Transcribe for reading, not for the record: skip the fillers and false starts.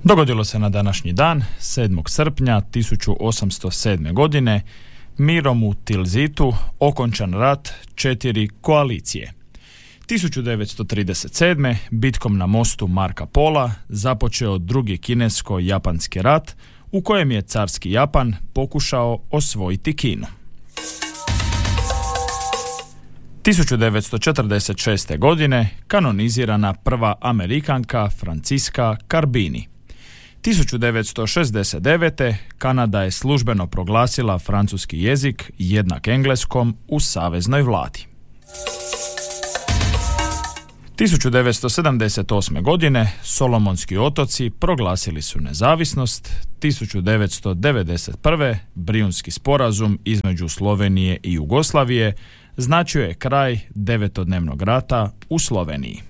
Dogodilo se na današnji dan, 7. srpnja 1807. godine, mirom u Tilzitu okončan rat 4 koalicije. 1937. bitkom na mostu Marka Pola započeo drugi kinesko-japanski rat u kojem je carski Japan pokušao osvojiti Kinu. 1946. godine kanonizirana prva Amerikanka Franciska Carbini. 1969. Kanada je službeno proglasila francuski jezik jednak engleskom u saveznoj vladi. 1978. godine Solomonski otoci proglasili su nezavisnost. 1991. Brijunski sporazum između Slovenije i Jugoslavije značio je kraj 9-dnevnog rata u Sloveniji.